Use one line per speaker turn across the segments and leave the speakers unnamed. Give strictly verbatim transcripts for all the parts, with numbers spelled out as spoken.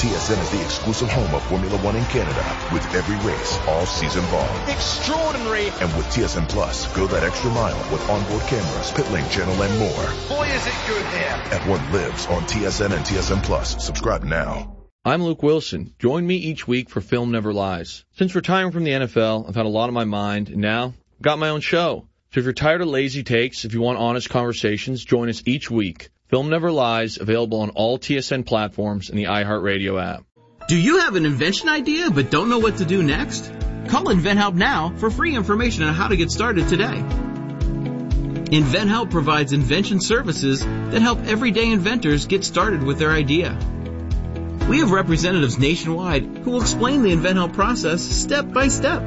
T S N is the exclusive home of Formula One in Canada, with every race all season long.
Extraordinary.
And with T S N Plus, go that extra mile with onboard cameras, pit lane channel, and more.
Boy, is it good here.
At What Lives on T S N and T S N Plus. Subscribe now.
I'm Luke Wilson. Join me each week for Film Never Lies. Since retiring from the N F L, I've had a lot on my mind, and now I've got my own show. So if you're tired of lazy takes, if you want honest conversations, join us each week. Film Never Lies, available on all T S N platforms and the iHeartRadio app.
Do you have an invention idea but don't know what to do next? Call InventHelp now for free information on how to get started today. InventHelp provides invention services that help everyday inventors get started with their idea. We have representatives nationwide who will explain the InventHelp process step by step.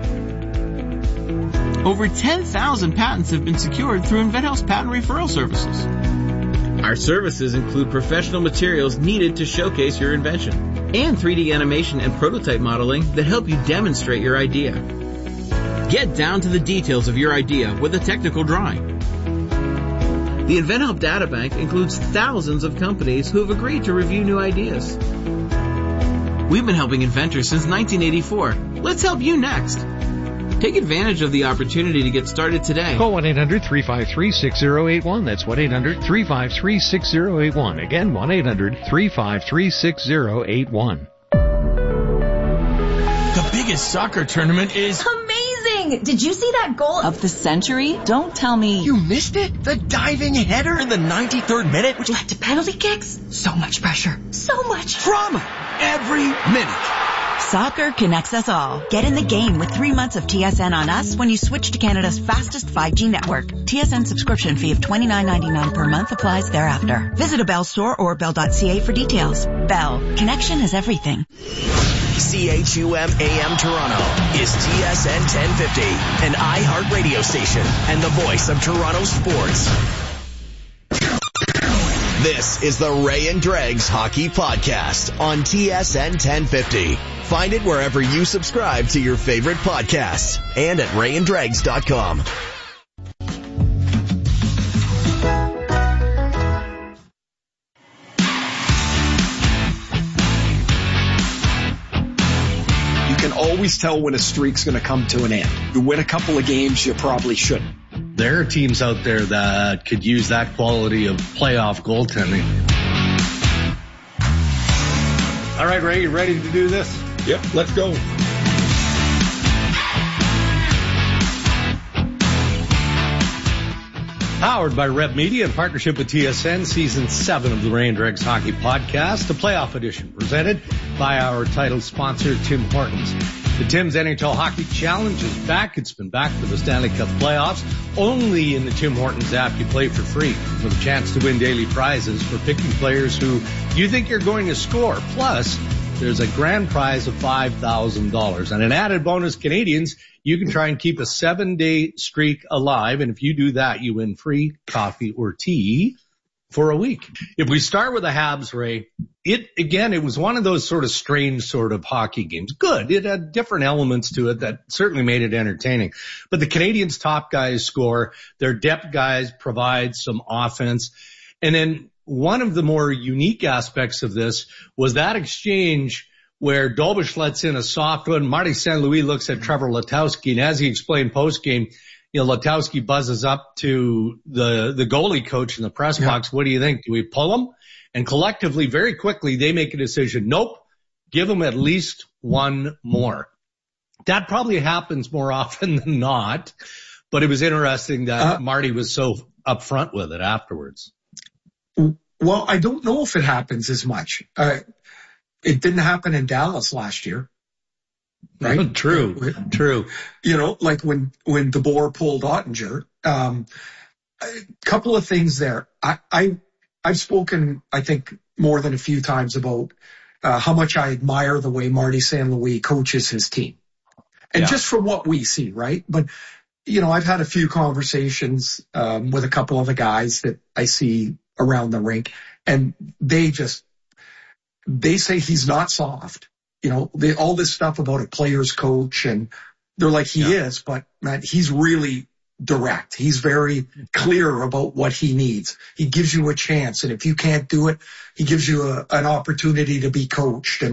Over ten thousand patents have been secured through InventHelp's patent referral services. Our services include professional materials needed to showcase your invention and three D animation and prototype modeling that help you demonstrate your idea. Get down to the details of your idea with a technical drawing. The InventHelp Databank includes thousands of companies who have agreed to review new ideas. We've been helping inventors since nineteen eighty-four. Let's help you next. Take advantage of the opportunity to get started today.
Call one eight hundred three five three six zero eight one. That's one eight hundred three five three six zero eight one. Again, one eight hundred three five three six zero eight one.
The biggest soccer tournament is...
amazing! Did you see that goal of the century? Don't tell me.
You missed it? The diving header in the ninety-third minute,
Which led to penalty kicks? So much pressure. So much
drama every minute.
Soccer connects us all. Get in the game with three months of T S N on us when you switch to Canada's fastest five G network. T S N subscription fee of twenty-nine ninety-nine per month applies thereafter. Visit a Bell store or bell dot c a for details. Bell. Connection is everything.
C H U M A M Toronto is T S N ten fifty, an iHeart radio station and the voice of Toronto sports. This is the Ray and Dregs Hockey Podcast on T S N ten fifty. Find it wherever you subscribe to your favorite podcasts and at ray and dregs dot com.
You can always tell when a streak's going to come to an end. You win a couple of games, you probably shouldn't.
There are teams out there that could use that quality of playoff goaltending.
All right, Ray, you ready to do this?
Yep, let's go.
Powered by Rep Media in partnership with T S N, Season seven of the Ray and Dregs Hockey Podcast, the playoff edition, presented by our title sponsor, Tim Hortons. The Tim's N H L Hockey Challenge is back. It's been back for the Stanley Cup playoffs. Only in the Tim Hortons app you play for free with a chance to win daily prizes for picking players who you think you're going to score. Plus, there's a grand prize of five thousand dollars. And an added bonus, Canadians, you can try and keep a seven-day streak alive. And if you do that, you win free coffee or tea for a week. If we start with the Habs, Ray, it, again, it was one of those sort of strange sort of hockey games. Good. It had different elements to it that certainly made it entertaining. But the Canadians' top guys score. Their depth guys provide some offense. And then one of the more unique aspects of this was that exchange where Dolbish lets in a soft one. Marty Saint Louis looks at Trevor Letowski, and as he explained post-game, you know, Letowski buzzes up to the, the goalie coach in the press yeah. box. What do you think? Do we pull him? And collectively, very quickly, they make a decision. Nope. Give him at least one more. That probably happens more often than not, but it was interesting that uh, Marty was so upfront with it afterwards.
Well, I don't know if it happens as much. Uh, it didn't happen in Dallas last year. Right?
True, true.
You know, like when, when DeBoer pulled Ottinger, um, a couple of things there. I, I, I've spoken, I think, more than a few times about, uh, how much I admire the way Marty Saint Louis coaches his team. And yeah. just from what we see, right? But, you know, I've had a few conversations, um, with a couple of the guys that I see around the rink, and they just, they say he's not soft. You know, they, all this stuff about a player's coach, and they're like, he yeah. is, but man, he's really direct. He's very clear about what he needs. He gives you a chance, and if you can't do it, he gives you a, an opportunity to be coached. And